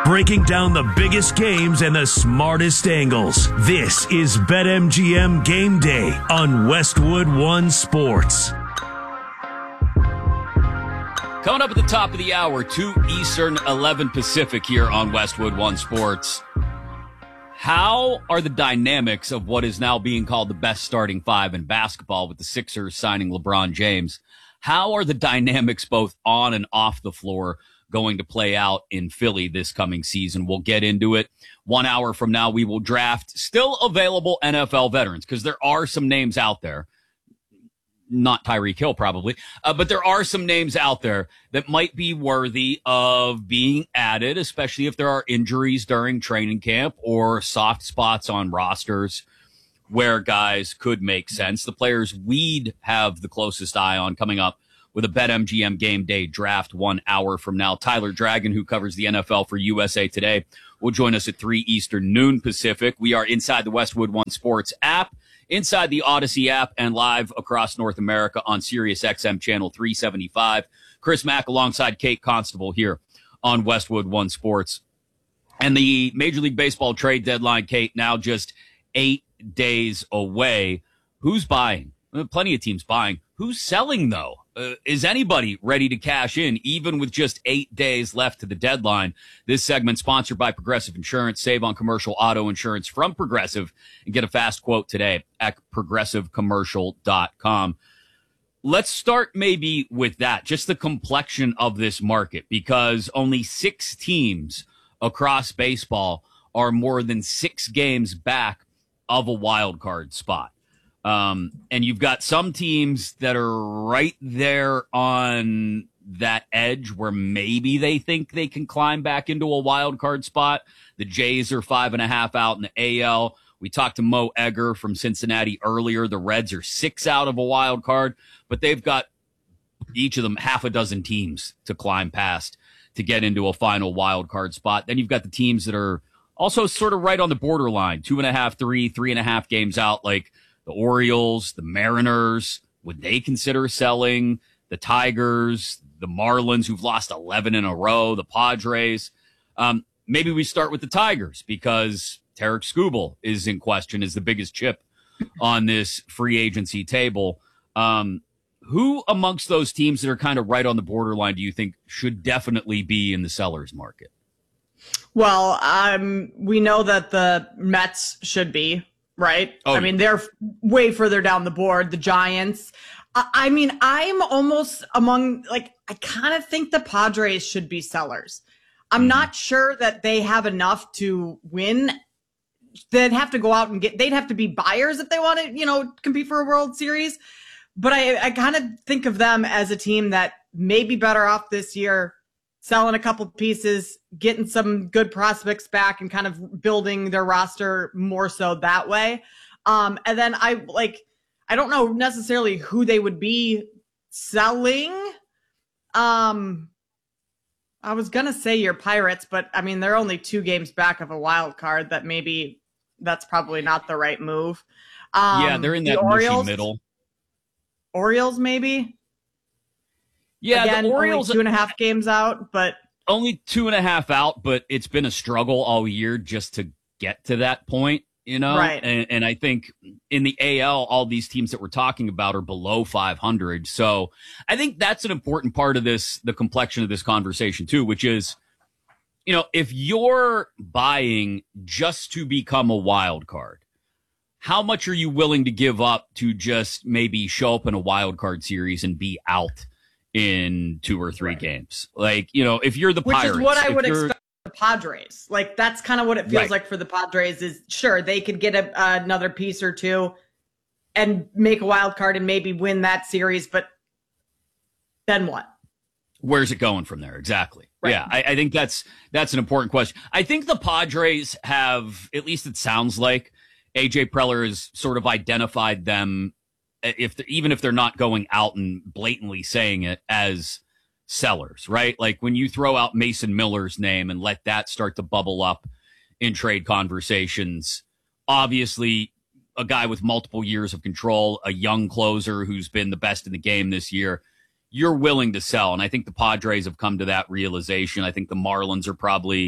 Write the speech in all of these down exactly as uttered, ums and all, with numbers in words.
breaking down the biggest games and the smartest angles. This is BetMGM Game Day on Westwood One Sports. Coming up at the top of the hour, two Eastern, eleven Pacific here on Westwood One Sports. How are the dynamics of what is now being called the best starting five in basketball with the Sixers signing LeBron James? How are the dynamics both on and off the floor going to play out in Philly this coming season? We'll get into it. One hour from now, we will draft still available N F L veterans because there are some names out there. Not Tyreek Hill, probably, uh, but there are some names out there that might be worthy of being added, especially if there are injuries during training camp or soft spots on rosters where guys could make sense. The players we'd have the closest eye on coming up with a BetMGM Game Day draft one hour from now. Tyler Dragon, who covers the N F L for U S A Today, will join us at three Eastern, noon Pacific. We are inside the Westwood One Sports app, inside the Odyssey app, and live across North America on Sirius X M channel three seventy-five. Chris Mack alongside Kate Constable here on Westwood One Sports. And the Major League Baseball trade deadline, Kate, now just eight days away. Who's buying? Plenty of teams buying. Who's selling, though? Uh, is anybody ready to cash in, even with just eight days left to the deadline? This segment sponsored by Progressive Insurance. Save on commercial auto insurance from Progressive and get a fast quote today at progressive commercial dot com. Let's start maybe with that, just the complexion of this market, because only six teams across baseball are more than six games back of a wild card spot. Um, and you've got some teams that are right there on that edge where maybe they think they can climb back into a wild card spot. The Jays are five and a half out in the A L. We talked to Mo Egger from Cincinnati earlier. The Reds are six out of a wild card, but they've got each of them half a dozen teams to climb past to get into a final wild card spot. Then you've got the teams that are also sort of right on the borderline, two and a half, three, three and a half games out, like the Orioles, the Mariners. Would they consider selling? The Tigers, the Marlins, who've lost eleven in a row, the Padres. Um, maybe we start with the Tigers because Tarek Skubal is in question as the biggest chip on this free agency table. Um, who amongst those teams that are kind of right on the borderline do you think should definitely be in the seller's market? Well, um, we know that the Mets should be. Right? Oh, I mean, they're way further down the board. The Giants. I, I mean, I'm almost among, like, I kind of think the Padres should be sellers. I'm mm-hmm. not sure that they have enough to win. They'd have to go out and get, they'd have to be buyers if they want to, you know, compete for a World Series. But I, I kind of think of them as a team that may be better off this year, selling a couple pieces, getting some good prospects back and kind of building their roster more so that way. Um, and then I like, I don't know necessarily who they would be selling. Um, I was going to say your Pirates, but I mean, they're only two games back of a wild card. That maybe that's probably not the right move. Um, yeah, they're in that the Orioles, middle. Orioles, maybe. Yeah, Again, the Orioles only two and a half games out, but only two and a half out, but it's been a struggle all year just to get to that point, you know? Right. And, and I think in the A L, all these teams that we're talking about are below five hundred. So I think that's an important part of this, the complexion of this conversation too, which is, you know, if you're buying just to become a wild card, how much are you willing to give up to just maybe show up in a wild card series and be out in two or three right. games? Like, you know, if you're the Which Pirates. Which is what I would you're... expect the Padres. Like, that's kind of what it feels right. like for the Padres is, sure, they could get a, uh, another piece or two and make a wild card and maybe win that series, but then what? Where's it going from there? Exactly. Right. Yeah, I, I think that's that's an important question. I think the Padres have, at least it sounds like, A J Preller has sort of identified them, if even if they're not going out and blatantly saying it, as sellers, right? Like when you throw out Mason Miller's name and let that start to bubble up in trade conversations, obviously a guy with multiple years of control, a young closer who's been the best in the game this year, you're willing to sell. And I think the Padres have come to that realization. I think the Marlins are probably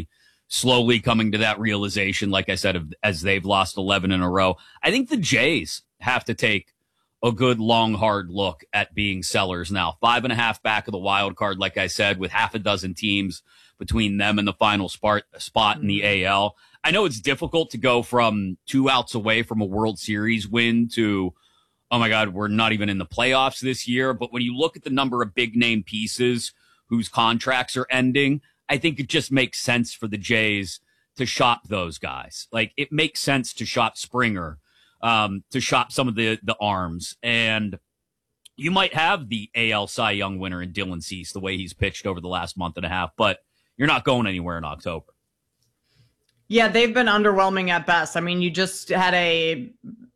slowly coming to that realization, like I said, as they've lost eleven in a row. I think the Jays have to take a good, long, hard look at being sellers now. Five and a half back of the wild card, like I said, with half a dozen teams between them and the final spot, spot in the A L. I know it's difficult to go from two outs away from a World Series win to, oh my God, we're not even in the playoffs this year. But when you look at the number of big name pieces whose contracts are ending, I think it just makes sense for the Jays to shop those guys. Like, it makes sense to shop Springer, um, to shop some of the, the arms. And you might have the A L Cy Young winner in Dylan Cease, the way he's pitched over the last month and a half, but you're not going anywhere in October. Yeah, they've been underwhelming at best. I mean, you just had a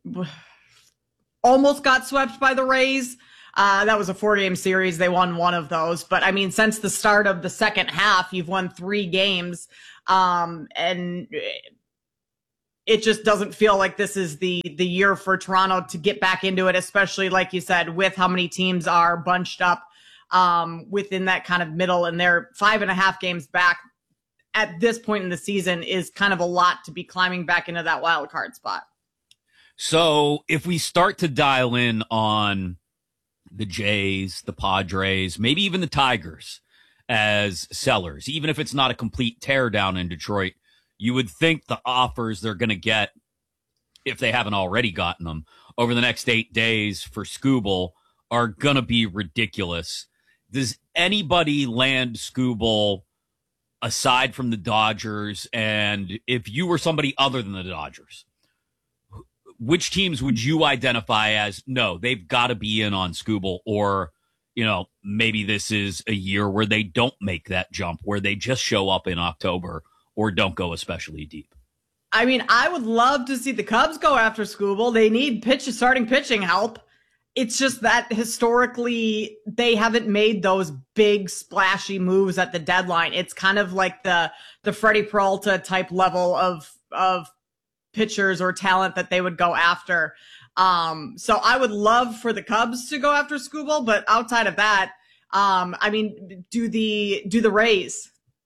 almost got swept by the Rays. Uh, that was a four-game series. They won one of those. But, I mean, since the start of the second half, you've won three games. Um, and it just doesn't feel like this is the the year for Toronto to get back into it, especially, like you said, with how many teams are bunched up um, within that kind of middle. And they're five and a half games back at this point in the season is kind of a lot to be climbing back into that wild card spot. So if we start to dial in on the Jays, the Padres, maybe even the Tigers as sellers, even if it's not a complete teardown in Detroit, you would think the offers they're going to get, if they haven't already gotten them, over the next eight days for Skubal are going to be ridiculous. Does anybody land Skubal aside from the Dodgers? And if you were somebody other than the Dodgers, which teams would you identify as, no, they've got to be in on Skubal? Or, you know, maybe this is a year where they don't make that jump, where they just show up in October or don't go especially deep? I mean, I would love to see the Cubs go after Skubal. They need pitch starting pitching help. It's just that historically they haven't made those big splashy moves at the deadline. It's kind of like the the Freddie Peralta type level of of pitchers or talent that they would go after. Um, so I would love for the Cubs to go after Skubal, but outside of that, um, I mean, do the do the Rays.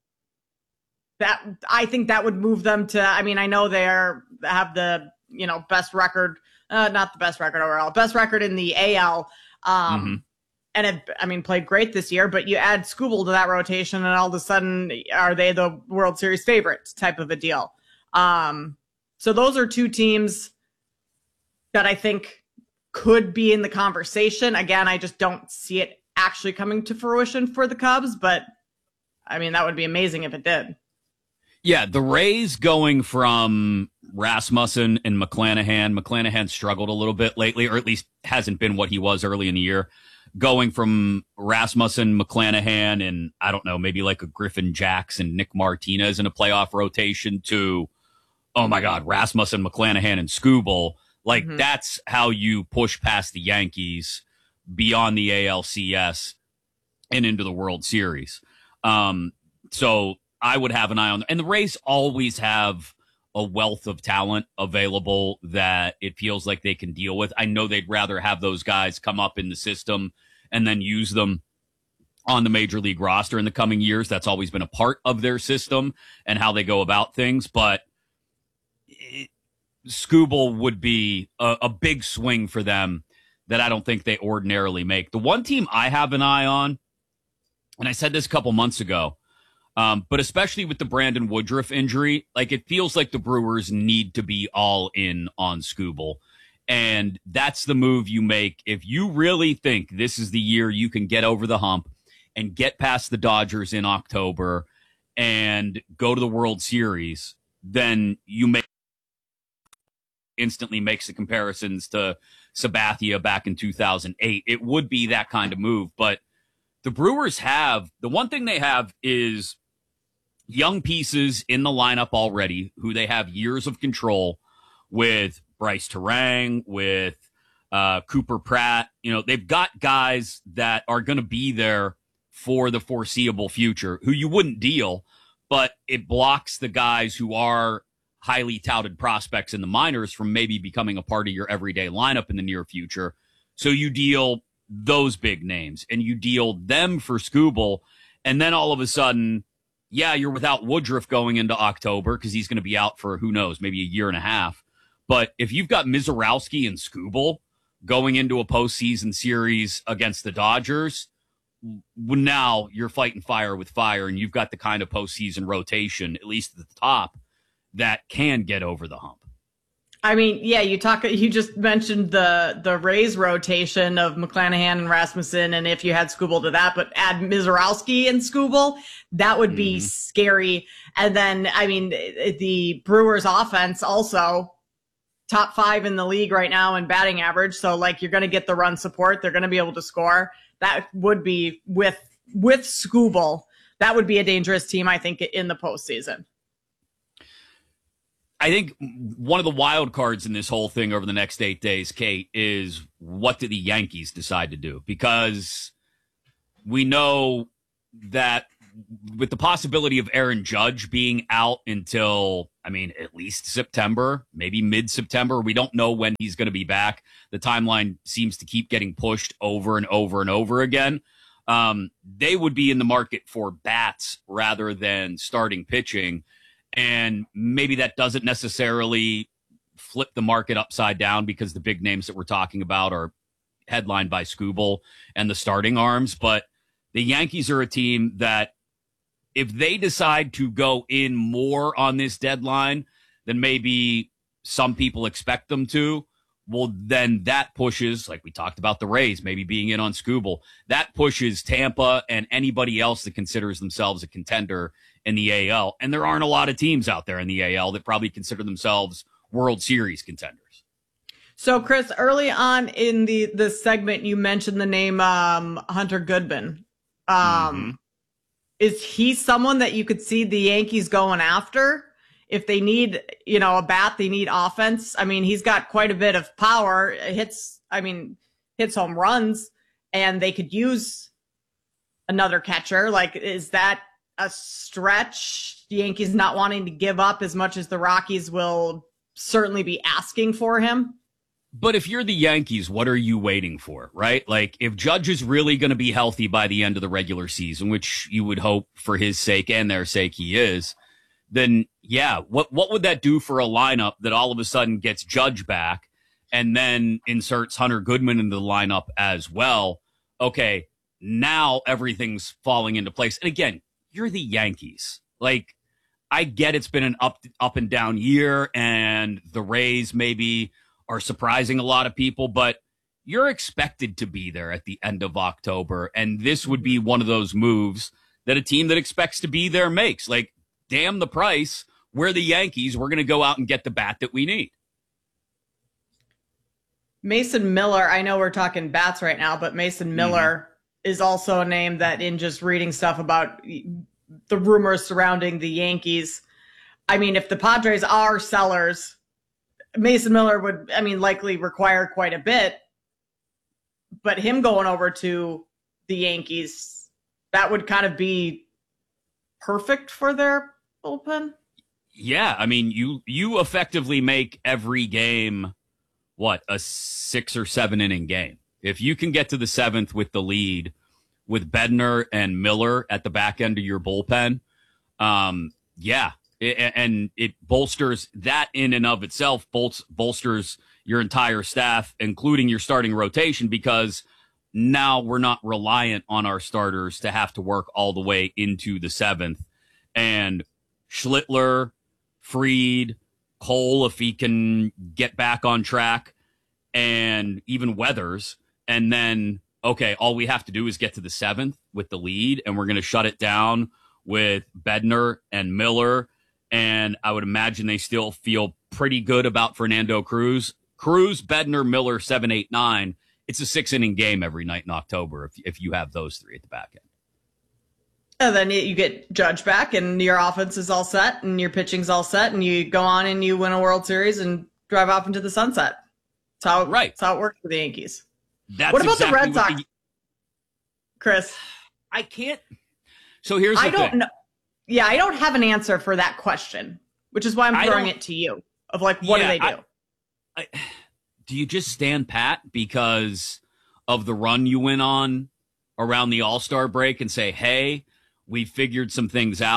That I think that would move them to. I mean, I know they are have the you know best record. Uh, not the best record overall, best record in the A L. Um, mm-hmm. And have, I mean, played great this year, but you add Skubal to that rotation and all of a sudden are they the World Series favorites type of a deal. Um, so those are two teams that I think could be in the conversation. Again, I just don't see it actually coming to fruition for the Cubs, but I mean, that would be amazing if it did. Yeah, the Rays going from Rasmussen and McClanahan. McClanahan struggled a little bit lately, or at least hasn't been what he was early in the year. Going from Rasmussen, McClanahan, and I don't know, maybe like a Griffin Jackson, Nick Martinez in a playoff rotation to, oh my God, Rasmussen, McClanahan, and Skubal. Like, mm-hmm. That's how you push past the Yankees beyond the A L C S and into the World Series. Um, so I would have an eye on them. And the Rays always have a wealth of talent available that it feels like they can deal with. I know they'd rather have those guys come up in the system and then use them on the major league roster in the coming years. That's always been a part of their system and how they go about things. But it, Skubal would be a, a big swing for them that I don't think they ordinarily make. The one team I have an eye on, and I said this a couple months ago, Um, but especially with the Brandon Woodruff injury, like it feels like the Brewers need to be all in on Skubal. And that's the move you make. If you really think this is the year you can get over the hump and get past the Dodgers in October and go to the World Series, then you make instantly makes the comparisons to Sabathia back in two thousand eight. It would be that kind of move. But the Brewers have, the one thing they have is young pieces in the lineup already who they have years of control with Bryce Terang, with uh, Cooper Pratt. You know, they've got guys that are going to be there for the foreseeable future who you wouldn't deal, but it blocks the guys who are highly touted prospects in the minors from maybe becoming a part of your everyday lineup in the near future. So you deal those big names and you deal them for Skubal. And then all of a sudden, yeah, you're without Woodruff going into October because he's going to be out for, who knows, maybe a year and a half. But if you've got Mizorowski and Skubal going into a postseason series against the Dodgers, now you're fighting fire with fire, and you've got the kind of postseason rotation, at least at the top, that can get over the hump. I mean, yeah, you talk. You just mentioned the the Rays rotation of McClanahan and Rasmussen, and if you had Skubal to that, but add Mizorowski and Skubal, that would be mm-hmm. scary. And then, I mean, the Brewers' offense also top five in the league right now in batting average. So, like, you're going to get the run support. They're going to be able to score. That would be with with Skubal. That would be a dangerous team, I think, in the postseason. I think one of the wild cards in this whole thing over the next eight days, Kate, is what do the Yankees decide to do? Because we know that with the possibility of Aaron Judge being out until, I mean, at least September, maybe mid-September, we don't know when he's going to be back. The timeline seems to keep getting pushed over and over and over again. Um, they would be in the market for bats rather than starting pitching. And maybe that doesn't necessarily flip the market upside down because the big names that we're talking about are headlined by Skubal and the starting arms. But the Yankees are a team that if they decide to go in more on this deadline than maybe some people expect them to, well, then that pushes, like we talked about the Rays, maybe being in on Skubal, that pushes Tampa and anybody else that considers themselves a contender in the A L. And there aren't a lot of teams out there in the A L that probably consider themselves World Series contenders. So, Chris, early on in the, the segment, you mentioned the name um, Hunter Goodman. Um, mm-hmm. Is he someone that you could see the Yankees going after? If they need, you know, a bat, they need offense. I mean, he's got quite a bit of power, hits, I mean, hits home runs, and they could use another catcher. Like, is that a stretch? The Yankees not wanting to give up as much as the Rockies will certainly be asking for him. But if you're the Yankees, what are you waiting for, right? Like, if Judge is really going to be healthy by the end of the regular season, which you would hope for his sake and their sake he is, then yeah, what what would that do for a lineup that all of a sudden gets Judge back and then inserts Hunter Goodman into the lineup as well? Okay, now everything's falling into place. And again, you're the Yankees. Like, I get it's been an up up and down year, and the Rays maybe are surprising a lot of people, but you're expected to be there at the end of October, and this would be one of those moves that a team that expects to be there makes. Like, damn the price. We're the Yankees. We're going to go out and get the bat that we need. Mason Miller, I know we're talking bats right now, but Mason Miller mm-hmm. is also a name that, in just reading stuff about the rumors surrounding the Yankees, I mean, if the Padres are sellers, Mason Miller would, I mean, likely require quite a bit. But him going over to the Yankees, that would kind of be perfect for their bullpen. Yeah, I mean, you you effectively make every game, what, a six or seven inning game. If you can get to the seventh with the lead, with Bednar and Miller at the back end of your bullpen, um, yeah, it, and it bolsters that in and of itself, bolts, bolsters your entire staff, including your starting rotation, because now we're not reliant on our starters to have to work all the way into the seventh. And Schlittler, Fried, Cole, if he can get back on track, and even Weathers. And then, okay, all we have to do is get to the seventh with the lead, and we're going to shut it down with Bednar and Miller. And I would imagine they still feel pretty good about Fernando Cruz. Cruz, Bednar, Miller, seven, eight, nine. It's a six-inning game every night in October if if you have those three at the back end. And then you get Judge back, and your offense is all set, and your pitching's all set, and you go on and you win a World Series and drive off into the sunset. That's how, right. that's how it works for the Yankees. That's what about exactly the Red Sox, the... Chris? I can't. So here's the I don't thing. know. Yeah, I don't have an answer for that question, which is why I'm throwing it to you. Of like, what yeah, do they do? I, I, do you just stand pat because of the run you went on around the All-Star break and say, hey, we figured some things out,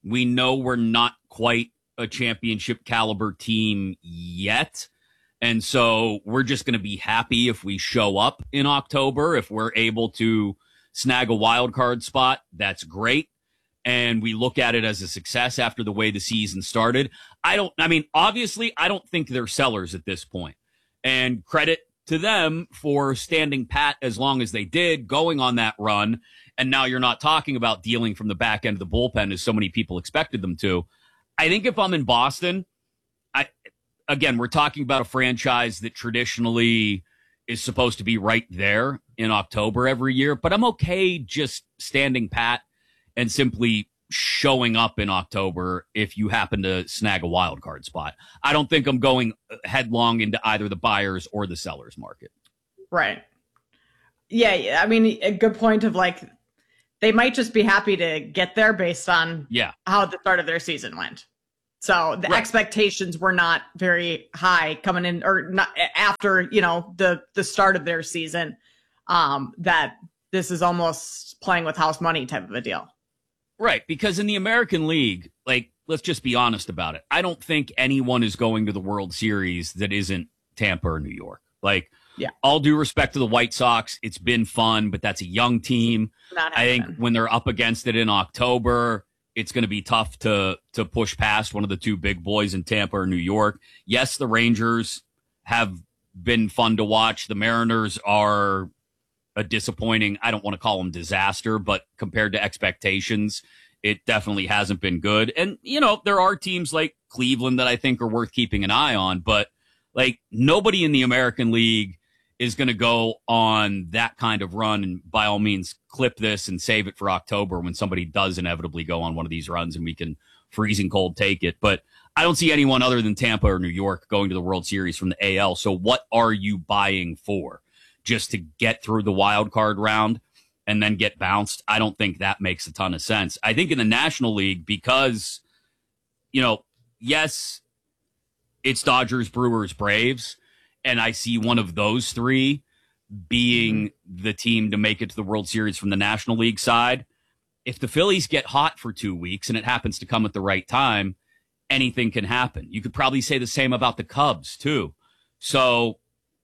We know we're not quite a championship caliber team yet. And so we're just going to be happy if we show up in October. If we're able to snag a wild card spot, that's great. And we look at it as a success after the way the season started. I don't, I mean, obviously, I don't think they're sellers at this point. And credit to them for standing pat as long as they did, going on that run. And now you're not talking about dealing from the back end of the bullpen as so many people expected them to. I think if I'm in Boston, I, again, we're talking about a franchise that traditionally is supposed to be right there in October every year, but I'm okay just standing pat and simply showing up in October if you happen to snag a wild card spot. I don't think I'm going headlong into either the buyers or the sellers market. Right. Yeah. yeah. I mean, a good point of like, they might just be happy to get there based on yeah. how the start of their season went. So the right. expectations were not very high coming in, or not after, you know, the, the start of their season, um, that this is almost playing with house money type of a deal. Right. Because in the American League, like, let's just be honest about it. I don't think anyone is going to the World Series that isn't Tampa or New York. Like, yeah. all due respect to the White Sox, it's been fun, but that's a young team. I think when they're up against it in October, it's going to be tough to to push past one of the two big boys in Tampa or New York. Yes, the Rangers have been fun to watch. The Mariners are a disappointing, I don't want to call them disaster, but compared to expectations, it definitely hasn't been good. And, you know, there are teams like Cleveland that I think are worth keeping an eye on, but like nobody in the American League is going to go on that kind of run. And by all means, clip this and save it for October when somebody does inevitably go on one of these runs and we can freezing cold take it. But I don't see anyone other than Tampa or New York going to the World Series from the A L. So what are you buying for? Just to get through the wild card round and then get bounced? I don't think that makes a ton of sense. I think in the National League, because, you know, yes, it's Dodgers, Brewers, Braves, and I see one of those three being the team to make it to the World Series from the National League side. If the Phillies get hot for two weeks and it happens to come at the right time, anything can happen. You could probably say the same about the Cubs, too. So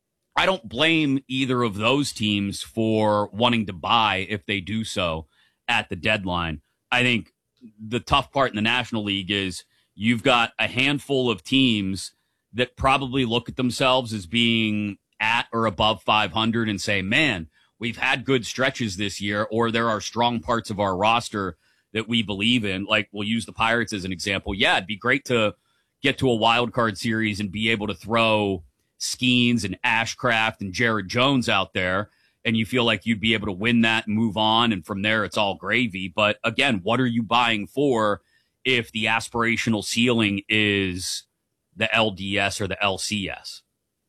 I don't blame either of those teams for wanting to buy if they do so at the deadline. I think the tough part in the National League is you've got a handful of teams that probably look at themselves as being at or above five hundred and say, man, we've had good stretches this year, or there are strong parts of our roster that we believe in. Like, we'll use the Pirates as an example. Yeah, it'd be great to get to a wild card series and be able to throw Skeens and Ashcraft and Jared Jones out there, and you feel like you'd be able to win that and move on, and from there it's all gravy. But again, what are you buying for if the aspirational ceiling is the L D S or the L C S?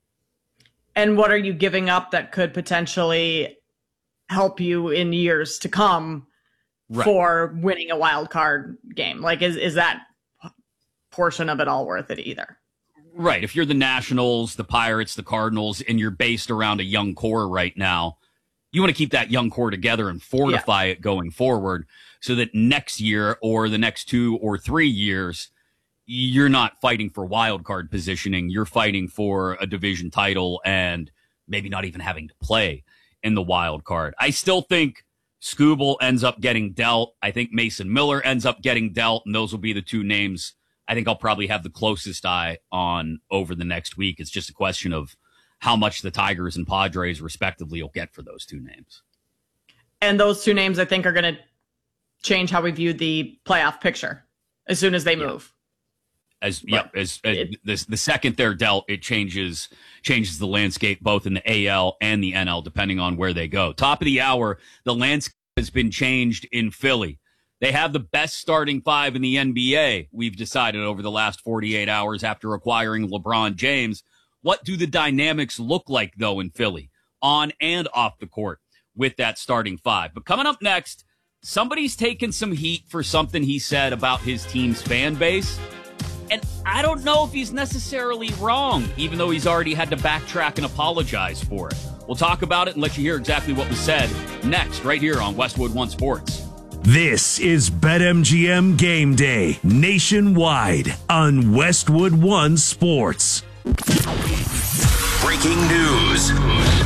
And what are you giving up that could potentially help you in years to come right. for winning a wild card game? Like, is is that portion of it all worth it either? Right. If you're the Nationals, the Pirates, the Cardinals, and you're based around a young core right now, you want to keep that young core together and fortify yeah. it going forward so that next year or the next two or three years, you're not fighting for wild card positioning. You're fighting for a division title and maybe not even having to play in the wild card. I still think Skubal ends up getting dealt. I think Mason Miller ends up getting dealt, and those will be the two names I think I'll probably have the closest eye on over the next week. It's just a question of how much the Tigers and Padres respectively will get for those two names. And those two names, I think, are going to change how we view the playoff picture as soon as they move. Yeah. As yep, as, as it, the, the second they're dealt, it changes changes the landscape both in the A L and the N L, depending on where they go. Top of the hour, the landscape has been changed in Philly. They have the best starting five in the N B A, we've decided over the last forty-eight hours after acquiring LeBron James. What do the dynamics look like, though, in Philly, on and off the court, with that starting five? But coming up next, somebody's taken some heat for something he said about his team's fan base. And I don't know if he's necessarily wrong, even though he's already had to backtrack and apologize for it. We'll talk about it and let you hear exactly what was said next, right here on Westwood One Sports. This is BetMGM Game Day nationwide on Westwood One Sports. Breaking news.